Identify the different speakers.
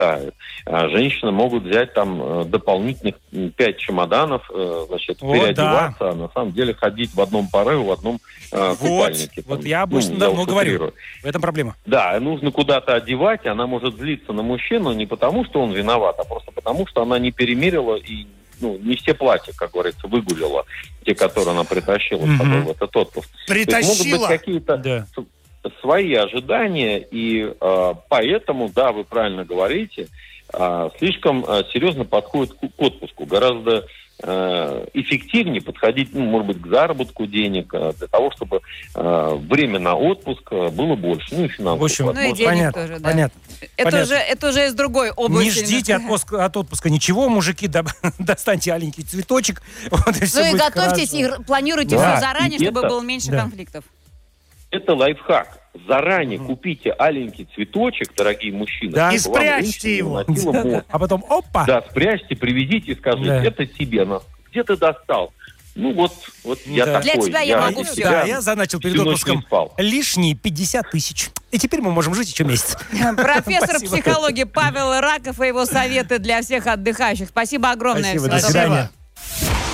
Speaker 1: хватает. Женщины могут взять там дополнительных 5 чемоданов, переодеваться, а на самом деле ходить в одном порыве, в одном купальнике.
Speaker 2: Вот я обычно давно говорю. В этом проблема.
Speaker 1: Да, нужно куда-то одевать, она может злиться на мужчину не потому, что он виноват, а просто потому, что она не перемерила и не все платья, как говорится, выгулила, те, которые она притащила с собой в этот отпуск.
Speaker 3: Притащила!
Speaker 1: Могут быть какие-то свои ожидания, и поэтому, да, вы правильно говорите, слишком серьезно подходит к отпуску. Гораздо эффективнее подходить, может быть, к заработку денег, для того, чтобы время на отпуск было больше. И финансово.
Speaker 2: В общем,
Speaker 4: и денег тоже, да.
Speaker 2: Понятно.
Speaker 4: Это уже из другой области.
Speaker 2: Не ждите от отпуска ничего, мужики, достаньте аленький цветочек.
Speaker 4: И готовьтесь, и планируйте все заранее, чтобы было меньше конфликтов.
Speaker 1: Это лайфхак. Заранее купите аленький цветочек, дорогие мужчины.
Speaker 3: Да, и спрячьте его.
Speaker 2: А потом опа!
Speaker 1: Да, спрячьте, привезите и скажите, это тебе. Где ты достал? Я такой.
Speaker 4: Для тебя я могу все.
Speaker 2: Да, я заначил перед отпуском лишние 50 тысяч. И теперь мы можем жить еще месяц.
Speaker 4: Профессор психологии Павел Раков и его советы для всех отдыхающих. Спасибо огромное.
Speaker 2: Спасибо, до свидания.